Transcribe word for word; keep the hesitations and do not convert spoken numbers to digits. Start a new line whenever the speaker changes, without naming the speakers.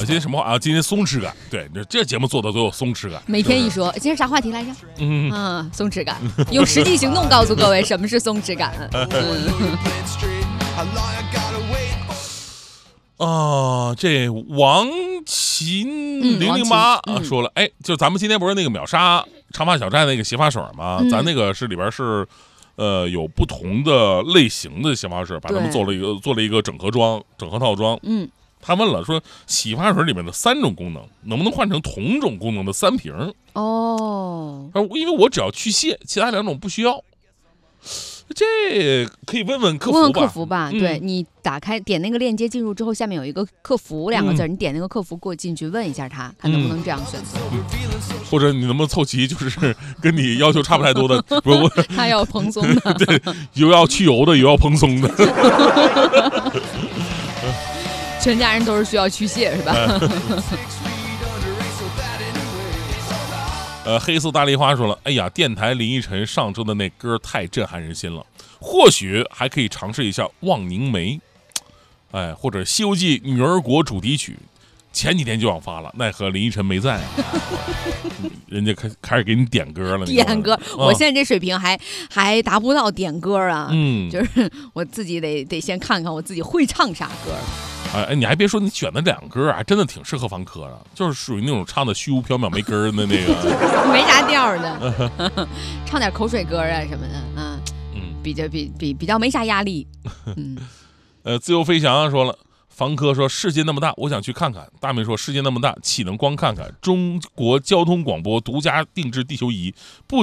今天什么话啊？今天松弛感，对，这节目做的都有松弛感。
每天一说，今天啥话题来着？
嗯
嗯，松弛感，用实际行动告诉各位什么是松弛感。嗯
啊，这王琴零零八说了，哎，就咱们今天不是那个秒杀长发小站那个洗发水吗？
嗯、
咱那个是里边是，呃，有不同的类型的洗发水，把它们做了一个做了一个整合装、整合套装。
嗯，
他问了说，洗发水里面的三种功能，能不能换成同种功能的三瓶？
哦，
因为我只要去屑，其他两种不需要。这可以问问客服吧。
问问客服吧，
嗯、
对你打开点那个链接进入之后，下面有一个客服两个字、嗯，你点那个客服过进去问一下他，看能不能这样选择、
嗯嗯。或者你能不能凑齐，就是跟你要求差不太多的，不是我
他要蓬松的，
对，又要去油的，又要蓬松的。
全家人都是需要去屑是吧？
呃，黑色大丽花说了，哎呀，电台林依晨上周的那歌太震撼人心了，或许还可以尝试一下《望凝眉》，哎，或者《西游记女儿国》主题曲，前几天就想发了，奈何林依晨没在，人家开开始给你点歌了。
点歌，我现在这水平还、哦、还达不到点歌啊，
嗯，
就是我自己得得先看看我自己会唱啥歌。
哎，你还别说，你选的两歌啊，真的挺适合房科的，就是属于那种唱的虚无缥缈没根儿的那个，
没啥调的，唱点口水歌啊什么的，嗯嗯，比较比比比较没啥压力。嗯，
呃，自由飞翔说了，房科说世界那么大，我想去看看。大明说世界那么大，岂能光看看？中国交通广播独家定制地球仪，不